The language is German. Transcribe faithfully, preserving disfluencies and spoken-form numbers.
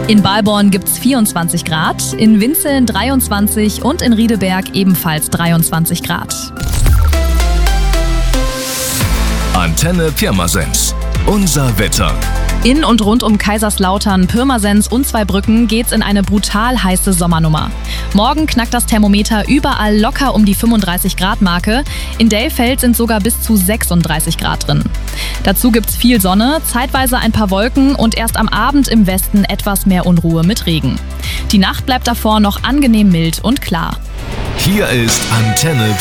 In Balborn gibt's vierundzwanzig Grad, in Winzeln dreiundzwanzig und in Riedeberg ebenfalls dreiundzwanzig Grad. Antenne Pirmasens. Unser Wetter. In und rund um Kaiserslautern, Pirmasens und Zweibrücken geht's in eine brutal heiße Sommernummer. Morgen knackt das Thermometer überall locker um die fünfunddreißig Grad Marke. In Delfeld sind sogar bis zu sechsunddreißig Grad drin. Dazu gibt's viel Sonne, zeitweise ein paar Wolken und erst am Abend im Westen etwas mehr Unruhe mit Regen. Die Nacht bleibt davor noch angenehm mild und klar. Hier ist Antenne